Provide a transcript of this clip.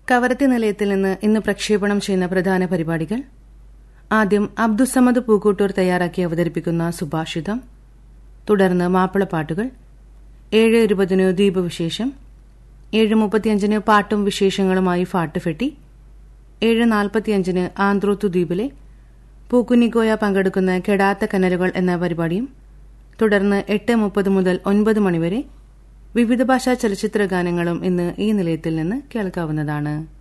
കവരത്തി നിലയത്തിൽ നിന്ന് ഇന്ന് പ്രക്ഷേപണം ചെയ്യുന്ന പ്രധാന പരിപാടികൾ: ആദ്യം അബ്ദുസമദ് പൂക്കൂട്ടൂർ തയ്യാറാക്കി അവതരിപ്പിക്കുന്ന സുഭാഷിതം, തുടർന്ന് മാപ്പിളപ്പാട്ടുകൾ, 7:20 ദ്വീപ് വിശേഷം, 7:35 പാട്ടും വിശേഷങ്ങളുമായി ഫാട്ടുഫെട്ടി, 7:45 ആന്ത്രോത്തു ദ്വീപിലെ പൂക്കുനിക്കോയ പങ്കെടുക്കുന്ന കെടാത്ത കനലുകൾ എന്ന പരിപാടിയും, തുടർന്ന് 8:30 മുതൽ 9 മണിവരെ വിവിധ ഭാഷാ ചലച്ചിത്ര ഗാനങ്ങളും ഇന്ന് ഈ നിലയത്തിൽ നിന്ന് കേൾക്കാവുന്നതാണ്.